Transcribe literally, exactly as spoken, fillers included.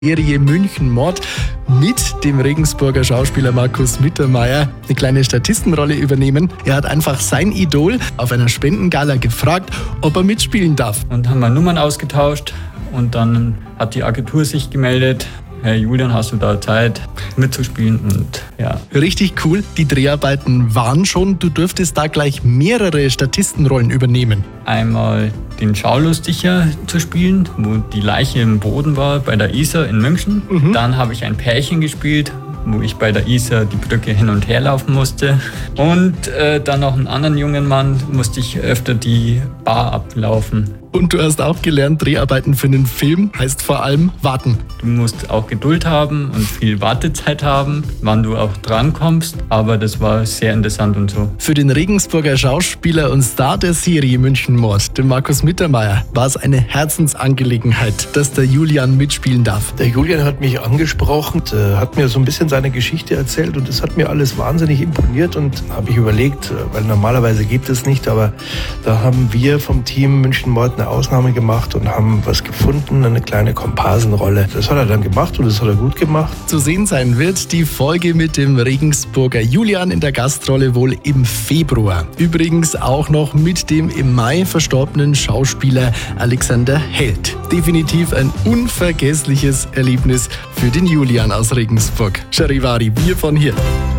Serie München-Mord mit dem Regensburger Schauspieler Markus Mittermeier eine kleine Statistenrolle übernehmen. Er hat einfach sein Idol auf einer Spendengala gefragt, ob er mitspielen darf. Und haben wir Nummern ausgetauscht und dann hat die Agentur sich gemeldet. Herr Julian, hast du da Zeit mitzuspielen? Und ja. Richtig cool. Die Dreharbeiten waren schon. Du dürftest da gleich mehrere Statistenrollen übernehmen. Einmal den Schaulustiger zu spielen, wo die Leiche im Boden war bei der Isar in München. Mhm. Dann habe ich ein Pärchen gespielt, wo ich bei der Isar die Brücke hin und her laufen musste. Und äh, dann noch einen anderen jungen Mann, musste ich öfter die Bar ablaufen. Und du hast auch gelernt, Dreharbeiten für einen Film heißt vor allem warten. Du musst auch Geduld haben und viel Wartezeit haben, wann du auch drankommst. Aber das war sehr interessant und so. Für den Regensburger Schauspieler und Star der Serie München-Mord, den Markus Mittermeier, war es eine Herzensangelegenheit, dass der Julian mitspielen darf. Der Julian hat mich angesprochen, hat mir so ein bisschen seine Geschichte erzählt und das hat mir alles wahnsinnig imponiert und habe ich überlegt, weil normalerweise gibt es nicht, aber da haben wir vom Team München-Mord eine Ausnahme gemacht und haben was gefunden, eine kleine Komparsenrolle. Das hat er dann gemacht und das hat er gut gemacht. Zu sehen sein wird die Folge mit dem Regensburger Julian in der Gastrolle wohl im Februar. Übrigens auch noch mit dem im Mai verstorbenen Schauspieler Alexander Held. Definitiv ein unvergessliches Erlebnis für den Julian aus Regensburg. Charivari, Bier von hier.